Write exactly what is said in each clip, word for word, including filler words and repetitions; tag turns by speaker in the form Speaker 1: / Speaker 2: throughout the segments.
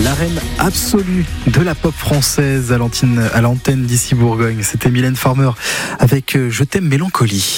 Speaker 1: La reine absolue de la pop française à l'antenne, à l'antenne d'ici Bourgogne. C'était Mylène Farmer avec Je t'aime Mélancolie.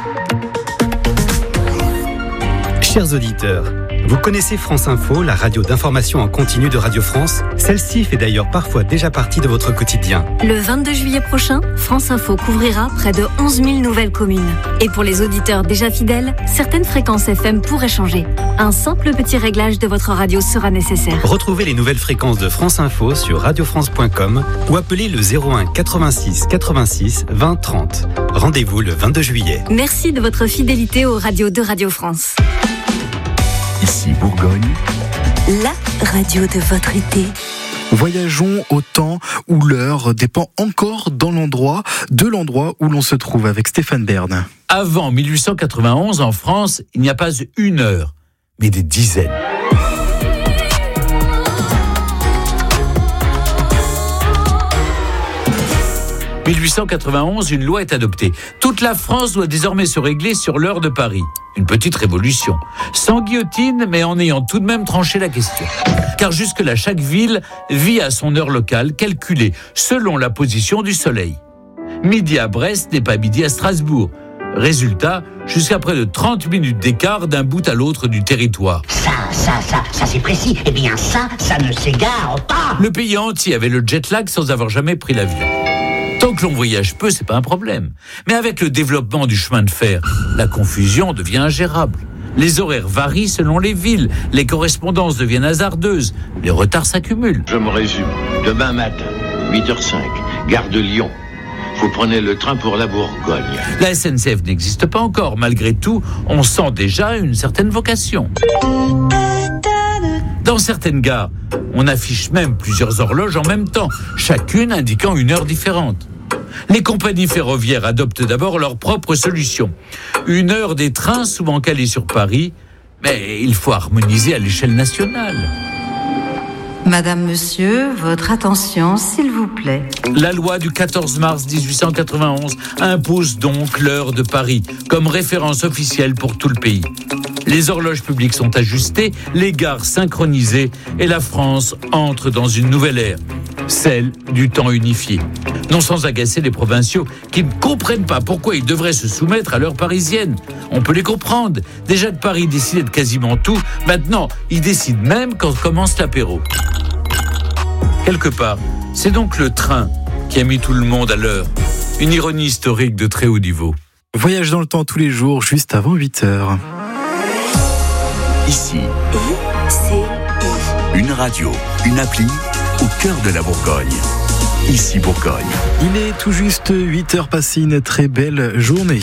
Speaker 2: Chers auditeurs, vous connaissez France Info, la radio d'information en continu de Radio France? Celle-ci fait d'ailleurs parfois déjà partie de votre quotidien.
Speaker 3: Le vingt-deux juillet prochain, France Info couvrira près de onze mille nouvelles communes. Et pour les auditeurs déjà fidèles, certaines fréquences F M pourraient changer. Un simple petit réglage de votre radio sera nécessaire.
Speaker 2: Retrouvez les nouvelles fréquences de France Info sur radio france point com ou appelez le zéro un quatre-vingt-six quatre-vingt-six vingt trente. Rendez-vous le vingt-deux juillet.
Speaker 3: Merci de votre fidélité aux radios de Radio France.
Speaker 4: Ici Bourgogne,
Speaker 5: la radio de votre été.
Speaker 1: Voyageons au temps où l'heure dépend encore dans l'endroit, de l'endroit où l'on se trouve avec Stéphane Bern.
Speaker 6: Avant mille huit cent quatre-vingt-onze, en France, il n'y a pas une heure, mais des dizaines. mille huit cent quatre-vingt-onze, une loi est adoptée. Toute la France doit désormais se régler sur l'heure de Paris. Une petite révolution. Sans guillotine, mais en ayant tout de même tranché la question. Car jusque-là, chaque ville vit à son heure locale, calculée selon la position du soleil. Midi à Brest n'est pas midi à Strasbourg. Résultat, jusqu'à près de trente minutes d'écart d'un bout à l'autre du territoire.
Speaker 7: Ça, ça, ça, ça c'est précis. Eh bien ça, ça ne s'égare pas.
Speaker 6: Le pays entier avait le jet lag sans avoir jamais pris l'avion. Tant que l'on voyage peu, c'est pas un problème. Mais avec le développement du chemin de fer, la confusion devient ingérable. Les horaires varient selon les villes, les correspondances deviennent hasardeuses, les retards s'accumulent.
Speaker 8: Je me résume. Demain matin, huit heures cinq, gare de Lyon. Vous prenez le train pour la Bourgogne.
Speaker 6: La S N C F n'existe pas encore. Malgré tout, on sent déjà une certaine vocation. Dans certaines gares, on affiche même plusieurs horloges en même temps, chacune indiquant une heure différente. Les compagnies ferroviaires adoptent d'abord leur propre solution. Une heure des trains souvent calés sur Paris, mais il faut harmoniser à l'échelle nationale.
Speaker 9: Madame, monsieur, votre attention, s'il vous plaît.
Speaker 6: La loi du quatorze mars dix-huit cent quatre-vingt-onze impose donc l'heure de Paris comme référence officielle pour tout le pays. Les horloges publiques sont ajustées, les gares synchronisées et la France entre dans une nouvelle ère, celle du temps unifié. Non sans agacer les provinciaux qui ne comprennent pas pourquoi ils devraient se soumettre à l'heure parisienne. On peut les comprendre. Déjà de Paris décidait de quasiment tout. Maintenant, ils décident même quand commence l'apéro. Quelque part, c'est donc le train qui a mis tout le monde à l'heure. Une ironie historique de très haut niveau.
Speaker 1: Voyage dans le temps tous les jours, juste avant huit heures.
Speaker 4: Ici,
Speaker 5: I C I.
Speaker 4: une radio, une appli au cœur de la Bourgogne. Ici Bourgogne.
Speaker 1: Il est tout juste huit heures passées, une très belle journée.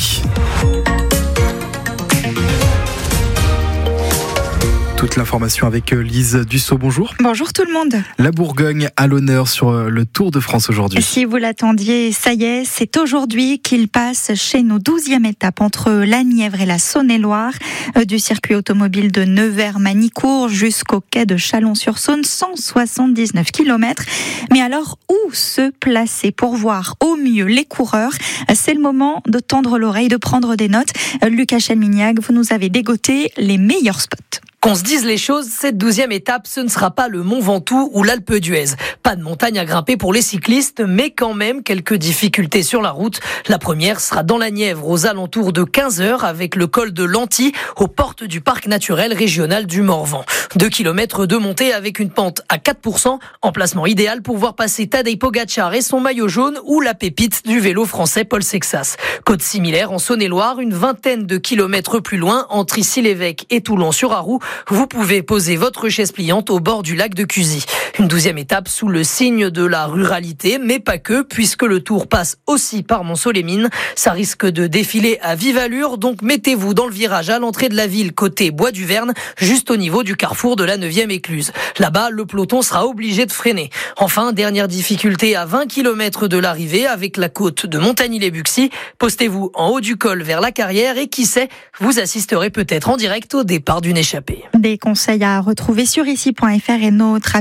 Speaker 1: Toute l'information avec Lise Dussault, bonjour.
Speaker 10: Bonjour tout le monde.
Speaker 1: La Bourgogne à l'honneur sur le Tour de France aujourd'hui.
Speaker 10: Si vous l'attendiez, ça y est, c'est aujourd'hui qu'il passe chez nous. douzième étape entre la Nièvre et la Saône-et-Loire, du circuit automobile de Nevers-Manicourt jusqu'au quai de Chalon-sur-Saône, cent soixante-dix-neuf kilomètres. Mais alors, où se placer pour voir au mieux les coureurs? C'est le moment de tendre l'oreille, de prendre des notes. Lucas Chelmignac, vous nous avez dégoté les meilleurs spots.
Speaker 11: Qu'on se dise les choses, cette douzième étape, ce ne sera pas le Mont Ventoux ou l'Alpe d'Huez. Pas de montagne à grimper pour les cyclistes, mais quand même quelques difficultés sur la route. La première sera dans la Nièvre, aux alentours de quinze heures, avec le col de l'Anti, aux portes du parc naturel régional du Morvan. Deux kilomètres de montée avec une pente à quatre pour cent, emplacement idéal pour voir passer Tadej Pogacar et son maillot jaune, ou la pépite du vélo français Paul Sexas. Côte similaire en Saône-et-Loire, une vingtaine de kilomètres plus loin, entre Issy-l'Évêque et Toulon-sur-Arroux, vous pouvez poser votre chaise pliante au bord du lac de Cuzy. Une douzième étape sous le signe de la ruralité, mais pas que, puisque le Tour passe aussi par Mont-Soleil-Mines. Ça risque de défiler à vive allure, donc mettez-vous dans le virage à l'entrée de la ville, côté Bois-du-Verne, juste au niveau du carrefour de la neuvième écluse. Là-bas, le peloton sera obligé de freiner. Enfin, dernière difficulté à vingt kilomètres de l'arrivée, avec la côte de Montagny-les-Buxy. Postez-vous en haut du col vers la Carrière et qui sait, vous assisterez peut-être en direct au départ d'une échappée.
Speaker 10: Des conseils à retrouver sur ici point f r et notre application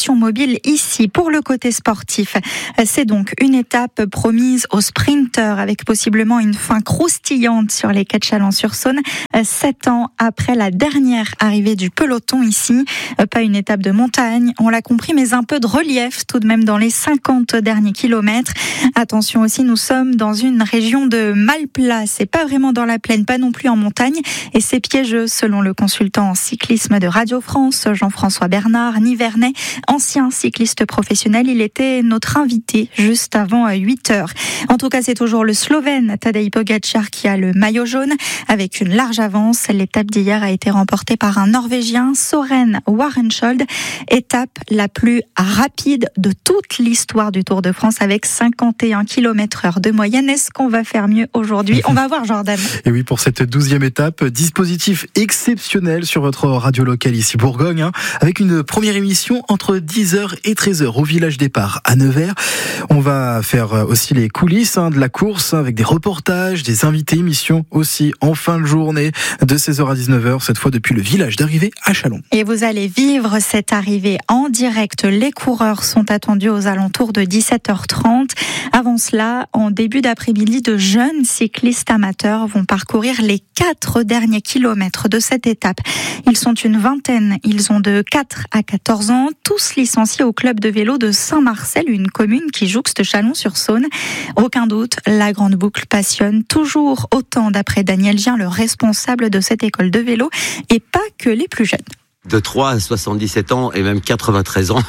Speaker 10: information mobile ici. Pour le côté sportif, c'est donc une étape promise aux sprinteurs avec possiblement une fin croustillante sur les quais de Chalon-sur-Saône, sept ans après la dernière arrivée du peloton ici. Pas une étape de montagne, on l'a compris, mais un peu de relief tout de même dans les cinquante derniers kilomètres. Attention aussi, nous sommes dans une région de Malplas, c'est pas vraiment dans la plaine, pas non plus en montagne, et c'est piégeux selon le consultant en cyclisme de Radio France, Jean-François Bernard Nivernais, ancien cycliste professionnel. Il était notre invité juste avant huit heures. En tout cas, c'est toujours le Slovène Tadej Pogačar qui a le maillot jaune avec une large avance. L'étape d'hier a été remportée par un Norvégien, Søren Warenshold, étape la plus rapide de toute l'histoire du Tour de France avec cinquante et un kilomètres heure de moyenne. Est-ce qu'on va faire mieux aujourd'hui? On va voir, Jordan.
Speaker 1: Et oui, pour cette douzième étape, dispositif exceptionnel sur votre radio locale ici Bourgogne, hein, avec une première émission entre dix heures et treize heures au village départ à Nevers. On va faire aussi les coulisses hein, de la course hein, avec des reportages, des invités, émissions aussi en fin de journée de seize heures à dix-neuf heures, cette fois depuis le village d'arrivée à Châlons.
Speaker 10: Et vous allez vivre cette arrivée en direct. Les coureurs sont attendus aux alentours de dix-sept heures trente. Avant cela, en début d'après-midi, de jeunes cyclistes amateurs vont parcourir les quatre derniers kilomètres de cette étape. Ils sont une vingtaine. Ils ont de quatre à quatorze ans, tous licenciés au club de vélo de Saint-Marcel, une commune qui jouxte Chalon-sur-Saône. Aucun doute, la grande boucle passionne toujours autant, d'après Daniel Gien, le responsable de cette école de vélo, et pas que les plus jeunes.
Speaker 12: De trois à soixante-dix-sept ans et même quatre-vingt-treize ans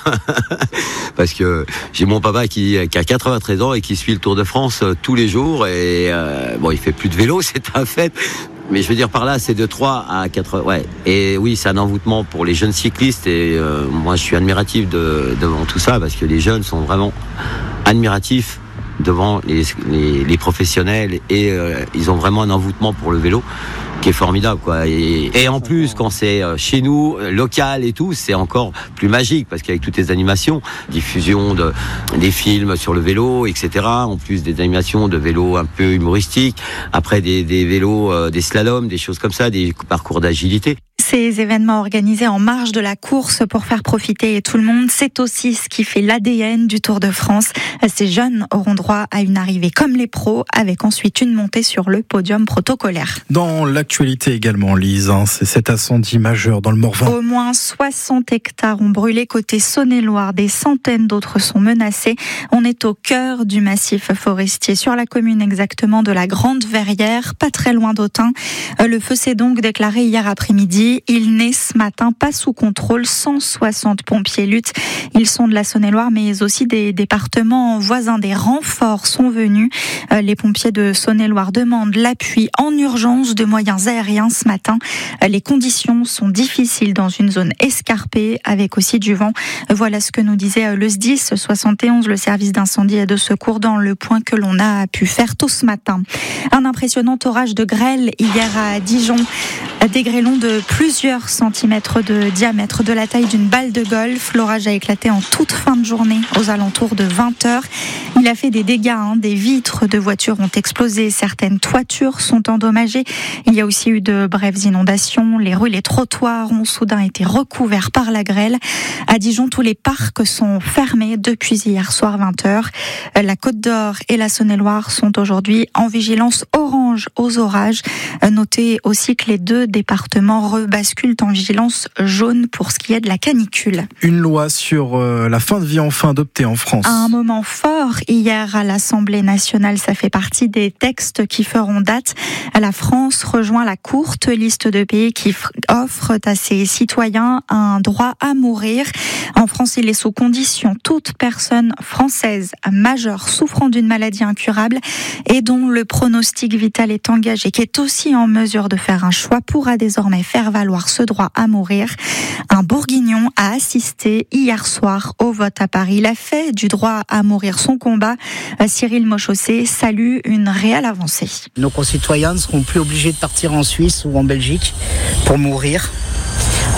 Speaker 12: parce que j'ai mon papa qui, qui a quatre-vingt-treize ans et qui suit le Tour de France tous les jours et euh, bon, il fait plus de vélo, c'est un fait, mais je veux dire par là, c'est de trois à quatre, ouais. Et oui, c'est un envoûtement pour les jeunes cyclistes et euh, moi je suis admiratif de, devant tout ça parce que les jeunes sont vraiment admiratifs devant les, les, les professionnels et euh, ils ont vraiment un envoûtement pour le vélo qui est formidable, quoi. Et, et en plus, quand c'est chez nous, local et tout, c'est encore plus magique parce qu'avec toutes les animations, diffusion de des films sur le vélo, et cetera. En plus des animations de vélo un peu humoristiques, après des, des vélos, euh, des slaloms, des choses comme ça, des parcours d'agilité.
Speaker 10: Ces événements organisés en marge de la course pour faire profiter tout le monde, c'est aussi ce qui fait l'A D N du Tour de France. Ces jeunes auront droit à une arrivée comme les pros, avec ensuite une montée sur le podium protocolaire.
Speaker 1: Dans l'actualité également, Lise, hein, c'est cet incendie majeur dans le Morvan.
Speaker 10: Au moins soixante hectares ont brûlé côté Saône-et-Loire, des centaines d'autres sont menacés. On est au cœur du massif forestier, sur la commune exactement de la Grande Verrière, pas très loin d'Autun. Le feu s'est donc déclaré hier après-midi. Il n'est ce matin pas sous contrôle. cent soixante pompiers luttent. Ils sont de la Saône-et-Loire, mais aussi des départements voisins. Des renforts sont venus. Les pompiers de Saône-et-Loire demandent l'appui en urgence de moyens aériens ce matin. Les conditions sont difficiles dans une zone escarpée, avec aussi du vent. Voilà ce que nous disait le S D I S soixante et onze, le service d'incendie et de secours, dans le point que l'on a pu faire tôt ce matin. Un impressionnant orage de grêle hier à Dijon. Des grêlons de plusieurs centimètres de diamètre, de la taille d'une balle de golf. L'orage a éclaté en toute fin de journée, aux alentours de vingt heures. Il a fait des dégâts, hein. Des vitres de voitures ont explosé, certaines toitures sont endommagées. Il y a aussi eu de brèves inondations. Les rues, les trottoirs ont soudain été recouverts par la grêle. À Dijon, tous les parcs sont fermés depuis hier soir vingt heures. La Côte d'Or et la Saône-et-Loire sont aujourd'hui en vigilance orange aux orages. Notez aussi que les deux départements rebasculent en vigilance jaune pour ce qui est de la canicule.
Speaker 1: Une loi sur euh, la fin de vie enfin adoptée en France.
Speaker 10: Un moment fort hier à l'Assemblée nationale, ça fait partie des textes qui feront date. La France rejoint la courte liste de pays qui offrent à ses citoyens un droit à mourir. En France, il est sous condition. Toute personne française majeure souffrant d'une maladie incurable et dont le pronostic vital est engagé, qui est aussi en mesure de faire un choix, pourra désormais faire valoir ce droit à mourir. Un Bourguignon a assisté hier soir au vote à Paris. Il a fait du droit à mourir son combat. Cyril Mauchaussé salue une réelle avancée.
Speaker 13: Nos concitoyens ne seront plus obligés de partir en Suisse ou en Belgique pour mourir.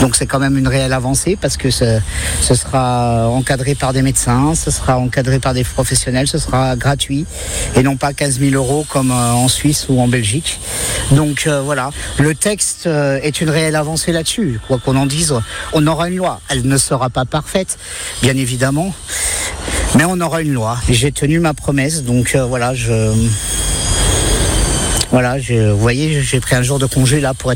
Speaker 13: Donc c'est quand même une réelle avancée parce que ce, ce sera encadré par des médecins, ce sera encadré par des professionnels, ce sera gratuit et non pas quinze mille euros comme en Suisse ou en Belgique. Donc euh, voilà, le texte euh, est une réelle avancée là-dessus. Quoi qu'on en dise, on aura une loi. Elle ne sera pas parfaite, bien évidemment, mais on aura une loi. J'ai tenu ma promesse, donc euh, voilà, je... Voilà, je, vous voyez, j'ai pris un jour de congé là pour être